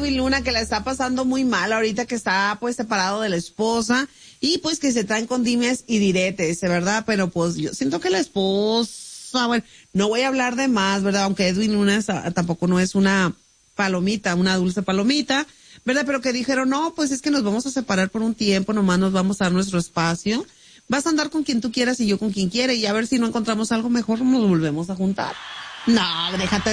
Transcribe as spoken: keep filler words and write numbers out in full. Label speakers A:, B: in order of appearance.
A: Edwin Luna, que la está pasando muy mal ahorita que está pues separado de la esposa y pues que se traen con dimes y diretes, ¿verdad? Pero pues yo siento que la esposa, bueno, no voy a hablar de más, ¿verdad? Aunque Edwin Luna es, tampoco no es una palomita, una dulce palomita, ¿verdad? Pero que dijeron, no, pues es que nos vamos a separar por un tiempo, nomás nos vamos a dar nuestro espacio. Vas a andar con quien tú quieras y yo con quien quiera y a ver si no encontramos algo mejor, nos volvemos a juntar. No, déjate